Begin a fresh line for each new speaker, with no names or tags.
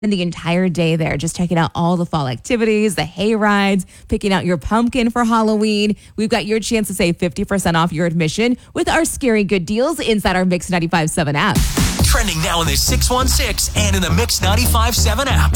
And the entire day there, just checking out all the fall activities, the hay rides, picking out your pumpkin for Halloween. We've got your chance to save 50% off your admission with our scary good deals inside our Mix 95.7 app.
Trending now in the 616 and in the Mix 95.7 app.